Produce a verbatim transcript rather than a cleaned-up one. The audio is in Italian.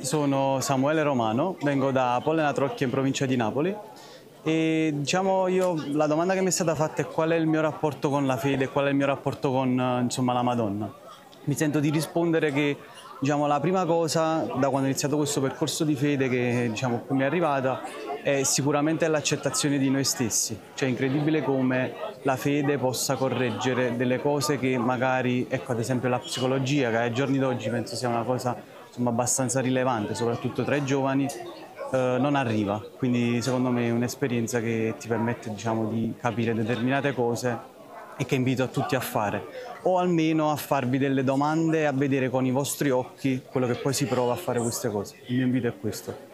sono Samuele Romano, vengo da Pollena Trocchia in provincia di Napoli e diciamo io la domanda che mi è stata fatta è qual è il mio rapporto con la fede, qual è il mio rapporto con eh, insomma, la Madonna. Mi sento di rispondere che diciamo, la prima cosa da quando ho iniziato questo percorso di fede che diciamo, qui mi è arrivata è sicuramente l'accettazione di noi stessi, cioè è incredibile come la fede possa correggere delle cose che magari, ecco ad esempio la psicologia che ai giorni d'oggi penso sia una cosa insomma, abbastanza rilevante, soprattutto tra i giovani, eh, non arriva. Quindi secondo me è un'esperienza che ti permette diciamo, di capire determinate cose e che invito a tutti a fare, o almeno a farvi delle domande e a vedere con i vostri occhi quello che poi si prova a fare queste cose. Il mio invito è questo.